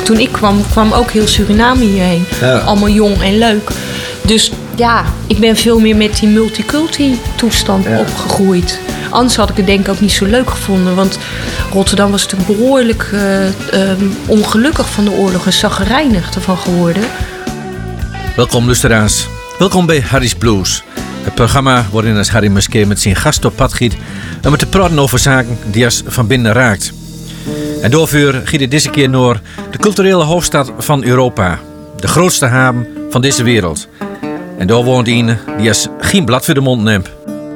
toen ik kwam ook heel Suriname hierheen. Ja. Allemaal jong en leuk. Dus ja, ik ben veel meer met die multiculti-toestand opgegroeid. Anders had ik het denk ik ook niet zo leuk gevonden. Want Rotterdam was natuurlijk behoorlijk ongelukkig van de oorlog en chagrijnig ervan geworden. Welkom luisteraars. Welkom bij Harry's Blues. Het programma waarin als Harry Musquet met zijn gast op pad giet om te praten over zaken die ons van binnen raakt. En daarvoor giet het deze keer naar de culturele hoofdstad van Europa. De grootste haven van deze wereld. En daar woont een die als geen blad voor de mond neemt.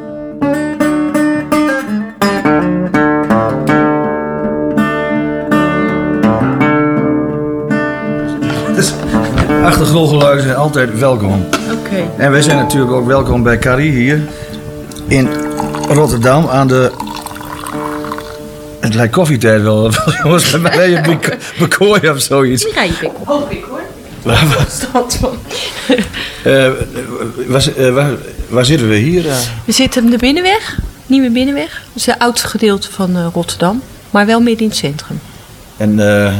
Achtergrondgeluiden zijn altijd welkom. Okay. En wij zijn natuurlijk ook welkom bij Carrie hier in Rotterdam aan de... Het lijkt koffietijd wel. Jongens, bij je bekooi of zoiets. Die ga je pikken. Hoop ik hoor. Waar zitten we hier? We zitten op de Binnenweg. Nieuwe Binnenweg. Dat is het oudste gedeelte van Rotterdam. Maar wel midden in het centrum. En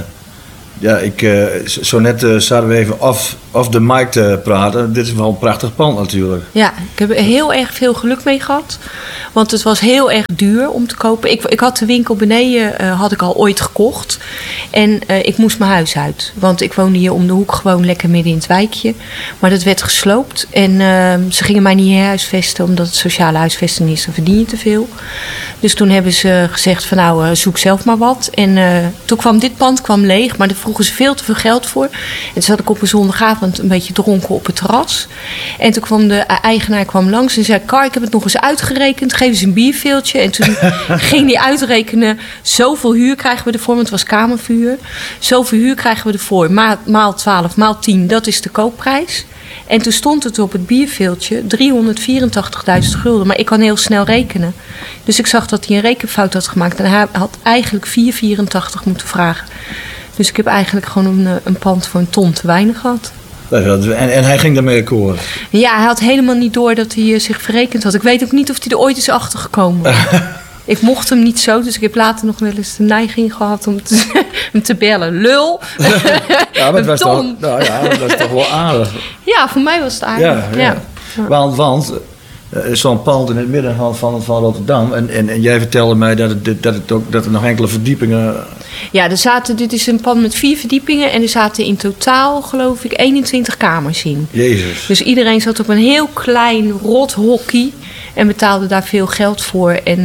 zo net zaten we even off de mic te praten. Dit is wel een prachtig pand natuurlijk. Ja, ik heb er heel erg veel geluk mee gehad. Want het was heel erg duur om te kopen. Ik had de winkel beneden had ik al ooit gekocht. En ik moest mijn huis uit. Want ik woonde hier om de hoek gewoon lekker midden in het wijkje. Maar dat werd gesloopt. En ze gingen mij niet herhuisvesten. Omdat het sociale huisvesting is. Dan verdien je te veel. Dus toen hebben ze gezegd van nou, zoek zelf maar wat. En toen kwam dit pand leeg. Maar daar vroegen ze veel te veel geld voor. En toen zat ik op een zondagavond een beetje dronken op het terras. En toen kwam de eigenaar langs en zei... Kar, ik heb het nog eens uitgerekend. Geef eens een bierveeltje. En toen ging hij uitrekenen... Zoveel huur krijgen we ervoor, want het was kamerverhuur. Zoveel huur krijgen we ervoor. Maal 12, maal 10, dat is de koopprijs. En toen stond het op het bierveeltje 384.000 gulden. Maar ik kan heel snel rekenen. Dus ik zag dat hij een rekenfout had gemaakt. En hij had eigenlijk 484 moeten vragen. Dus ik heb eigenlijk gewoon een pand voor een ton te weinig gehad. En hij ging daarmee akkoord? Ja, hij had helemaal niet door dat hij zich verrekend had. Ik weet ook niet of hij er ooit is achtergekomen. Ik mocht hem niet zo, dus ik heb later nog wel eens de neiging gehad om hem te bellen. Lul! Ja, maar het was toch wel aardig. Ja, voor mij was het aardig. Ja. Want zo'n pand in het midden van Rotterdam... En jij vertelde mij dat er nog enkele verdiepingen... Ja, dit is een pand met 4 verdiepingen... en er zaten in totaal, geloof ik, 21 kamers in. Jezus. Dus iedereen zat op een heel klein rothokkie... en betaalde daar veel geld voor. En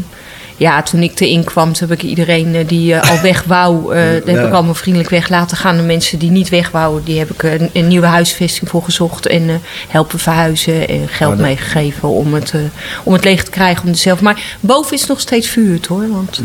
toen ik erin kwam, toen heb ik iedereen die al weg wou... heb ik allemaal vriendelijk weg laten gaan. De mensen die niet weg wouden, die heb ik een nieuwe huisvesting voor gezocht... en helpen verhuizen en geld meegegeven om het leeg te krijgen. Om zelf. Maar boven is nog steeds verhuurd, hoor. Want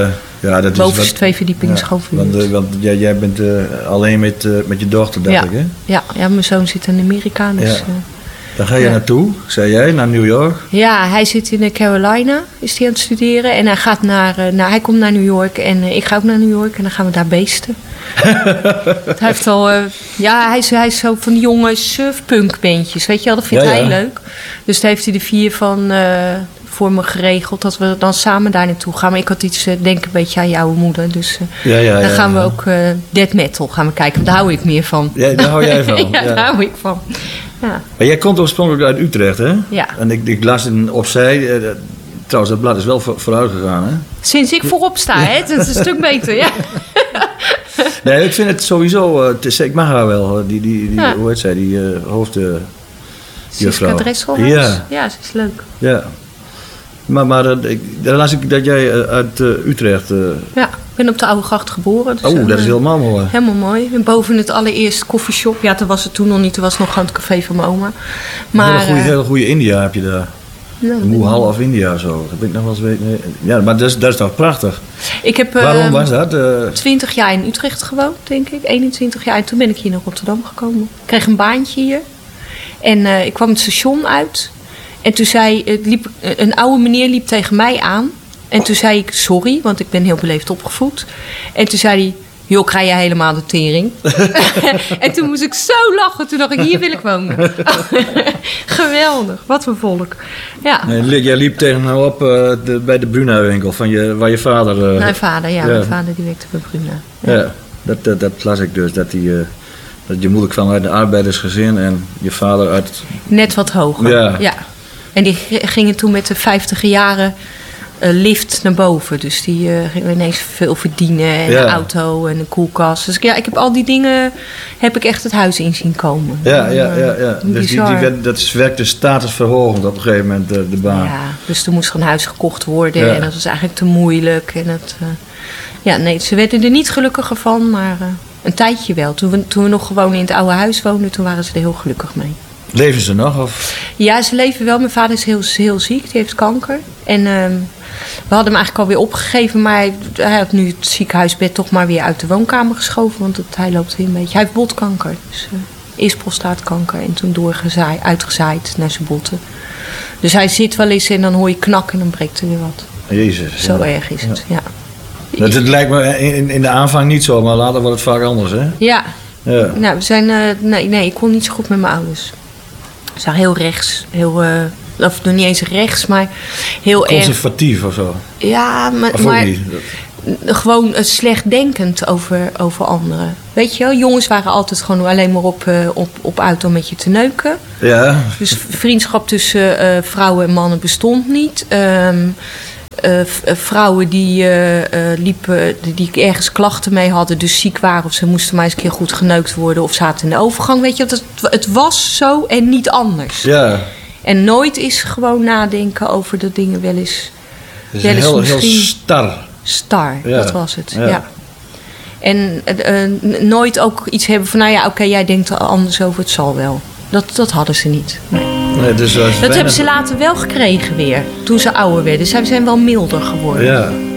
boven is 2 verdiepingen schoon verhuurd. Want jij bent alleen met je dochter, dacht ik, hè? Ja, mijn zoon zit in Amerika, dus... Daar ga je naartoe, zei jij, naar New York? Ja, hij zit in Carolina, is hij aan het studeren. En hij gaat hij komt naar New York en ik ga ook naar New York. En dan gaan we daar beesten. Hij heeft al... hij is zo van die jonge surfpunk-bandjes, weet je wel. Dat vindt hij leuk. Dus daar heeft hij de 4 van voor me geregeld... dat we dan samen daar naartoe gaan. Maar ik had iets, denk een beetje aan jouw moeder. Dus dan gaan we ook death metal gaan we kijken. Daar hou ik meer van. Ja, daar hou jij van. Daar hou ik van. Ja. Maar jij komt oorspronkelijk uit Utrecht, hè? Ja. En ik las in opzij... trouwens, dat blad is wel vooruit gegaan, hè? Sinds ik voorop sta, hè? Dat is een stuk beter, ja. Nee, ik vind het sowieso... ik mag haar wel, hoe heet zij? Die hoofdjuffrouw. Siska Dresselhuis? Ja, ze is leuk. Ja. Maar dan las ik dat jij uit Utrecht... Ja, ik ben op de Oude Gracht geboren. Dus dat is helemaal mooi. Helemaal mooi. En boven het allereerste koffieshop. Ja, dat was het toen nog niet. Dat was nog gewoon het café van mijn oma. Maar, een hele goede India heb je daar. Moehal of India zo. Dat ben ik nog wel eens weten. Ja, maar dat is toch prachtig? Ik heb, waarom was dat? 20 jaar in Utrecht gewoond, denk ik. 21 jaar. En toen ben ik hier naar Rotterdam gekomen. Ik kreeg een baantje hier. En ik kwam het station uit. En toen een oude meneer liep tegen mij aan. En toen zei ik sorry, want ik ben heel beleefd opgevoed. En toen zei hij, joh, krijg je helemaal de tering. En toen moest ik zo lachen. Toen dacht ik, hier wil ik wonen. Geweldig, wat een volk. Ja. Jij liep tegen hem op bij de Bruna-winkel waar je vader... Mijn vader, mijn vader die werkte bij Bruna. Ja. Dat las ik dus. Dat je moeder kwam uit een arbeidersgezin en je vader uit... Net wat hoger. Ja. En die gingen toen met de 50 jaren lift naar boven. Dus die gingen ineens veel verdienen. En een auto en een koelkast. Dus ja, ik heb al die dingen... heb ik echt het huis in zien komen. Ja. Dus dat werkte statusverhogend op een gegeven moment, de baan. Ja, dus toen moest er een huis gekocht worden. Ja. En dat was eigenlijk te moeilijk. En ze werden er niet gelukkiger van. Maar een tijdje wel. Toen we nog gewoon in het oude huis woonden... toen waren ze er heel gelukkig mee. Leven ze nog? Of? Ja, ze leven wel. Mijn vader is heel ziek. Die heeft kanker. En we hadden hem eigenlijk alweer opgegeven. Maar hij had nu het ziekenhuisbed toch maar weer uit de woonkamer geschoven. Want hij loopt weer een beetje... Hij heeft botkanker. Dus eerst prostaatkanker. En toen uitgezaaid naar zijn botten. Dus hij zit wel eens en dan hoor je knak en dan breekt er weer wat. Jezus. Zo erg is het, ja. Het lijkt me in de aanvang niet zo. Maar later wordt het vaak anders, hè? Ja. Nou, we zijn... Nee, ik kon niet zo goed met mijn ouders. Ze waren heel rechts. Of nog niet eens rechts, maar heel erg... Conservatief of zo? Ja, maar gewoon slecht denkend over anderen. Weet je wel, jongens waren altijd gewoon alleen maar op uit om met je te neuken. Ja. Dus vriendschap tussen vrouwen en mannen bestond niet. Vrouwen die liepen, die ergens klachten mee hadden, dus ziek waren... of ze moesten maar eens een keer goed geneukt worden... of zaten in de overgang. Weet je, het was zo en niet anders. Ja. En nooit is gewoon nadenken over de dingen wel eens... Het is heel star. Star, ja. Dat was het, ja. En nooit ook iets hebben van... nou ja, oké, jij denkt er anders over, het zal wel. Dat hadden ze niet, Nee, dus dat hebben ze later wel gekregen weer, toen ze ouder werden. Zij zijn wel milder geworden. Ja.